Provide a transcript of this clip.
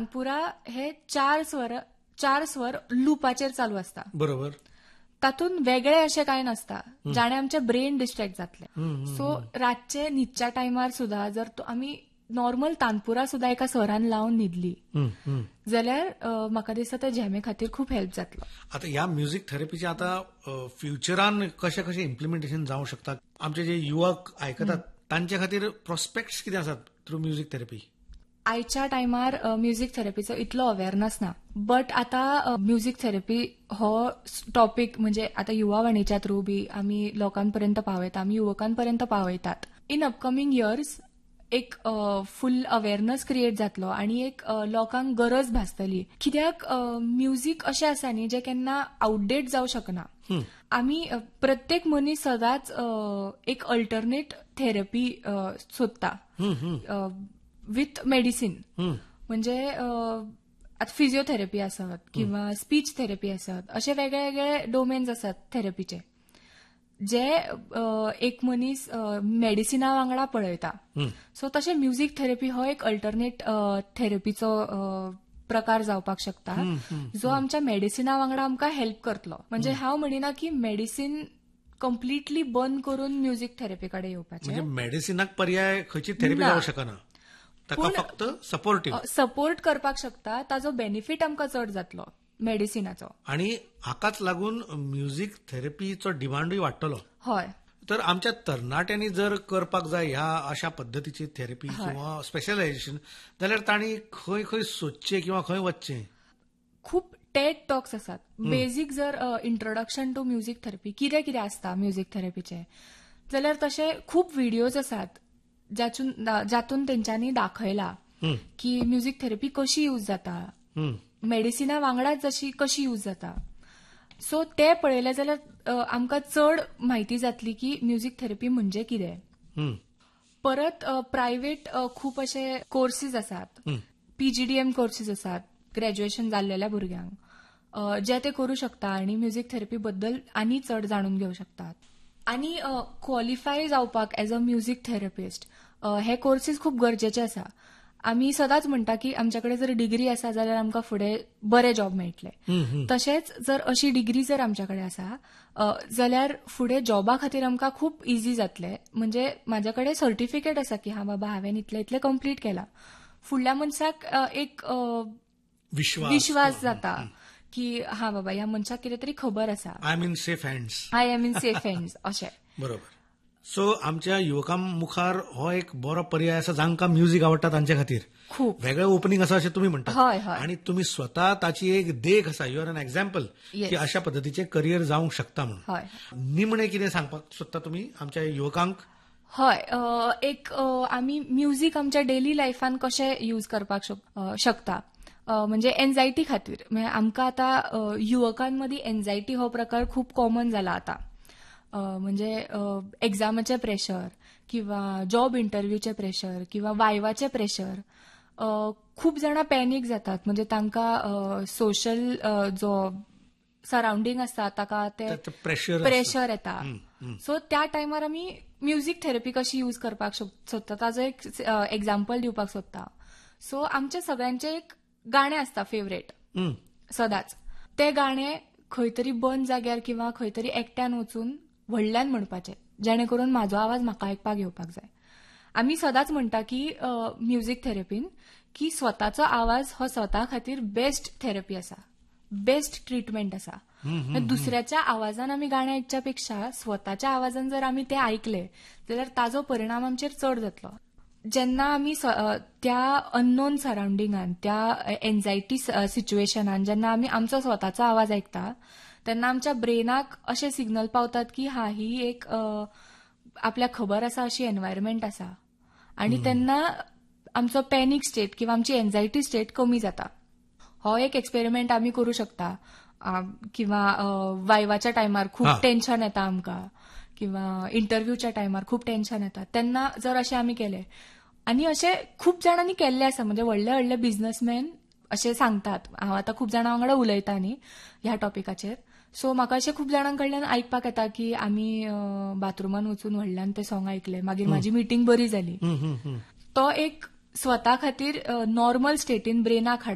तानपुरा हे चार स्वर लुपाचेर चालू असता. बरोबर. तातून वेगळे अशें कांय नासता जाणे आमचे ब्रेन डिस्ट्रॅक्ट जातले. सो रातचे न्हिदच्या टायमार सुद्धा जर आमी नॉर्मल तानपुरा सुद्धा एका स्वरान लावन न्हिदली जाल्यार म्हाका दिसता ते झेमे खातीर खूप हेल्प जातलो. आता ह्या म्युझिक थेरपीचे आता फ्युचरान कशें कशें इम्प्लिमेंटेशन जावंक शकता? आमचे जे युवक आयकतात तांचे खातीर प्रॉस्पेक्ट्स कितें आसात थ्रू म्युझिक थेरपी? आयच्या टायमार म्युझिक थेरपीचो इतलो अवेअरनेस ना, बट आता म्युझिक थेरपी हो टॉपिक म्हणजे आता युवावाणीच्या थ्रू बी आमी लोकांपर्यंत पावयता, आमी युवकांपर्यंत पावयतात. इन अपकमिंग इयर्स एक फुल अवेअरनेस क्रिएट जातलो आणि एक लोकांक गरज भासतली. कित्याक म्युझिक अशें आसा न्ही जे केन्ना आउटडेट जावं शकना. आमी प्रत्येक मनीस सदांच एक अल्टरनेट थेरपी सोदता विथ मेडिसीन. म्हणजे आता फिजिओथेरपी आसत किंवा स्पीच थेरपी आसत, असे वेगळे वेगळे डोमेन्स आसात थेरपीचे जे एक मनीस मेडिसिना वांगडा पळयता. सो तशें म्युझिक थेरपी हो एक अल्टरनेट थेरपीचो प्रकार जावपाक शकता जो आमच्या मेडिसिना वांगडा आमकां हेल्प करतलो. म्हणजे हांव म्हणिना की मेडिसीन कम्प्लिटली बंद करून म्युझिक थेरपी कडेन येवपाचें. म्हणजे मेडिसिनाक पर्याय खंयची थेरपी जावंक शकना, ताका फक्त सपोर्ट करपाक शकता. ताजो बेनिफीट आमकां चड जातलो मेडिसिनाचो. आणि हाकाच लागून म्युझिक थेरपीचो डिमांडूय वाडटलो. हय. तर आमच्या तरणाट्यांनी जर करपाक जाय ह्या अशा पद्दतीची थेरपी किंवा स्पेशलायझेशन जाल्यार तांणी खंय खंय सोदचें किंवा खंय वचचें? खूप टेड टॉक्स आसात. बेसिक जर इंट्रोडक्शन टू म्युझिक थेरपी कितें कितें आसता म्युझिक थेरपीचे जाल्यार तशे खूप व्हिडिओज आसात जातून तेंच्यांनी दाखयला की म्युझिक थेरपी कशी यूज जाता, मेडिसिना वांगडाच जशी कशी यूज जाता. सो ते पळयले जाल्यार आमकां चड म्हायती जातली की म्युझिक थेरपी म्हणजे कितें. परत प्रायव्हेट खूप अशे कोर्सीस आसात, PGDM कोर्सीस आसात ग्रॅज्युएशन जाल्लेल्या भुरग्यांक, जे ते करू शकता आणि म्युझिक थेरपी बद्दल आनी चड जाणून घेवंक शकतात. आणि क्वॉलिफाय जावपाक एज अ म्युझिक थेरपिस्ट हे कोर्सीस खूप गरजेचे आसा. आमी सदांच म्हणटा की आमच्याकडे जर डिग्री आसा जाल्यार आमकां फुडें बरे जॉब मेळटले. तशेंच जर अशी डिग्री जर आमच्याकडे आसा जाल्यार फुडें जॉबा खातीर आमकां खूप इझी जातले. म्हणजे म्हाजे कडेन सर्टिफिकेट आसा की हां बाबा हांवें इतले कम्प्लीट केला. फुडल्या मनशाक एक विश्वास जाता की हां बाबा ह्या मनशाक कितें तरी खबर आसा. I am in safe hands अशें. बरोबर. सो आमच्या युवकां मुखार हो एक बरो पर्याय आसा जांकां म्युझिक आवडटा तांच्या खातीर. खूप वेगळें ओपनिंग आसा अशें तुमी म्हणटात. हय हय. आणि तुम्ही स्वता ताची एक देख आसा, यू आर एन एक्झाम्पल की अशा पद्दतीचे करियर जावंक शकता म्हणून. हय. निमणें कितें सांगपाक सोदता तुमी आमच्या युवकांक? हय. एक आमी म्युझिक आमच्या डेली लायफान कशें यूज करपाक शकता. म्हणजे एन्झायटी खातीर. म्हणजे आमकां आतां युवकांमदी एन्झायटी हो प्रकार खूप कॉमन जाला आता. म्हणजे एक्झामाचे प्रेशर किंवा जॉब इंटरव्यूचे प्रेशर किंवा वायवाचे प्रेशर. खूप जाणां पॅनिक जातात. म्हणजे तांकां सोशल जो सराउंडिंग आसता ताका ते प्रेशर येता. सो त्या टायमार आमी म्युझिक थेरपी कशी यूज करपाक सोदता ताजो एक एक्झाम्पल दिवपाक सोदता. सो आमचे सगळ्यांचे एक गाणें आसता फेवरेट सदांच. ते गाणें खंय तरी बंद जाग्यार किंवा खंय तरी एकट्यान वचून व्हडल्यान म्हणपाचें जेणे करून म्हाजो आवाज म्हाका आयकपाक येवपाक जाय. आमी सदांच म्हणटा की म्युझिक थेरपीन की स्वताचो आवाज हो स्वता खातीर बेस्ट थेरपी आसा, बेस्ट ट्रिटमेंट आसा. दुसऱ्याच्या आवाजान आमी गाणें आयकच्या पेक्षा स्वताच्या आवाजान जर आमी ते आयकले जाल्यार ताजो परिणाम आमचेर चड जातलो. जेन्ना आमी त्या अननोन सराउंडिंगान, त्या एन्झायटी सिच्युएशनान जेन्ना आमी आमचो स्वताचो आवाज आयकता तेन्ना आमच्या ब्रेनाक अशे सिग्नल पावतात की हा ही एक आपल्याक खबर आसा अशी एनवायरमेंट आसा. आणि तेन्ना आमचो पॅनिक स्टेट किंवा आमची एन्झायटी स्टेट कमी जाता. हो एक एक्सपेरिमेंट आमी करूं शकता. किंवा वायवाच्या टायमार खूप टेन्शन येता आमकां किंवा इंटरव्यूच्या टायमार खूप टेन्शन येता तेन्ना जर अशें आमी केलें. आनी अशें खूप जाणांनी केल्लें आसा. म्हणजे व्हडले व्हडले बिझनेसमॅन अशें सांगतात. हांव आतां खूप जाणां वांगडा उलयता न्ही ह्या टॉपिकाचेर. सो म्हाका अशें खूप जाणां कडल्यान आयकपाक येता की आमी बाथरुमान वचून व्हडल्यान ते सॉंग आयकले, मागीर म्हाजी मिटींग बरी जाली. तो एक स्वता खातीर नॉर्मल स्टेटीन ब्रेनाक